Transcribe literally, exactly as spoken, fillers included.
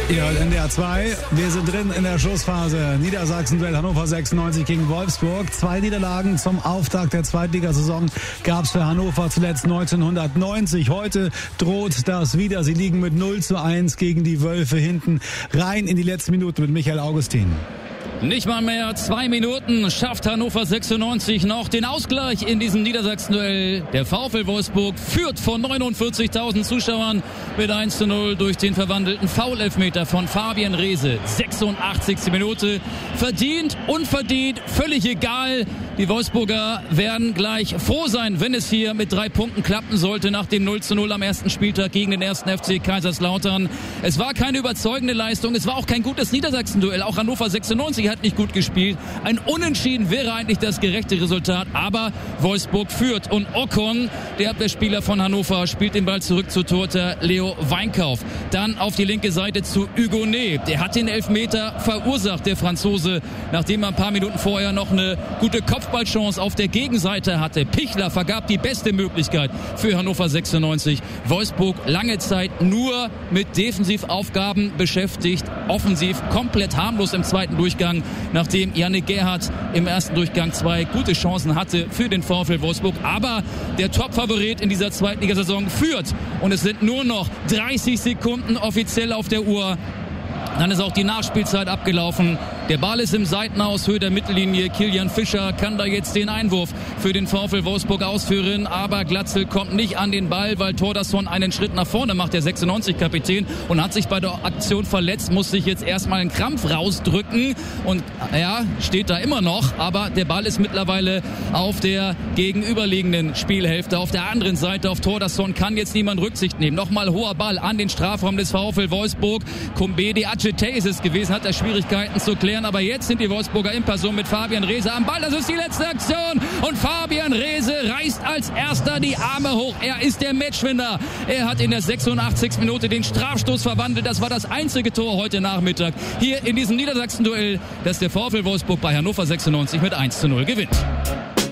Ihr hört N D R zwei. Wir sind drin in der Schlussphase. Niedersachsen-Duell Hannover sechsundneunzig gegen Wolfsburg. Zwei Niederlagen zum Auftakt der Zweitligasaison gab es für Hannover zuletzt neunzehnhundertneunzig. Heute droht das wieder. Sie liegen mit null zu eins gegen die Wölfe hinten. Rein in die letzten Minuten mit Michael Augustin. Nicht mal mehr zwei Minuten schafft Hannover sechsundneunzig noch den Ausgleich in diesem Niedersachsen-Duell. Der VfL Wolfsburg führt von neunundvierzigtausend Zuschauern mit eins zu null durch den verwandelten Foul-Elfmeter von Fabian Reese. sechsundachtzigste Minute. Verdient, unverdient, völlig egal. Die Wolfsburger werden gleich froh sein, wenn es hier mit drei Punkten klappen sollte nach dem null zu null am ersten Spieltag gegen den ersten F C Kaiserslautern. Es war keine überzeugende Leistung, es war auch kein gutes Niedersachsen-Duell. Auch Hannover sechsundneunzig hat nicht gut gespielt. Ein Unentschieden wäre eigentlich das gerechte Resultat, aber Wolfsburg führt. Und Ocon, der Abwehrspieler von Hannover, spielt den Ball zurück zu Torhüter Leo Weinkauf. Dann auf die linke Seite zu Hugonet. Der hat den Elfmeter verursacht, der Franzose, nachdem er ein paar Minuten vorher noch eine gute Kopfballchance auf der Gegenseite hatte. Pichler vergab die beste Möglichkeit für Hannover sechsundneunzig. Wolfsburg lange Zeit nur mit Defensivaufgaben beschäftigt. Offensiv komplett harmlos im zweiten Durchgang, nachdem Yannick Gerhardt im ersten Durchgang zwei gute Chancen hatte für den VfL Wolfsburg. Aber der Top-Favorit in dieser Zweitligasaison führt. Und es sind nur noch dreißig Sekunden offiziell auf der Uhr. Dann ist auch die Nachspielzeit abgelaufen. Der Ball ist im Seitenaus, Höhe der Mittellinie. Kilian Fischer kann da jetzt den Einwurf für den VfL Wolfsburg ausführen. Aber Glatzel kommt nicht an den Ball, weil Thordarson einen Schritt nach vorne macht, der sechsundneunzig-Kapitän, und hat sich bei der Aktion verletzt, muss sich jetzt erstmal einen Krampf rausdrücken. Und ja, steht da immer noch. Aber der Ball ist mittlerweile auf der gegenüberliegenden Spielhälfte. Auf der anderen Seite, auf Thordarson, kann jetzt niemand Rücksicht nehmen. Nochmal hoher Ball an den Strafraum des VfL Wolfsburg. Kumbedi Acete ist es gewesen, hat er Schwierigkeiten zu klären. Aber jetzt sind die Wolfsburger in Person mit Fabian Reese am Ball. Das ist die letzte Aktion. Und Fabian Reese reißt als erster die Arme hoch. Er ist der Matchwinner. Er hat in der sechsundachtzigsten Minute den Strafstoß verwandelt. Das war das einzige Tor heute Nachmittag hier in diesem Niedersachsen-Duell, das der VfL Wolfsburg bei Hannover sechsundneunzig mit eins zu null gewinnt.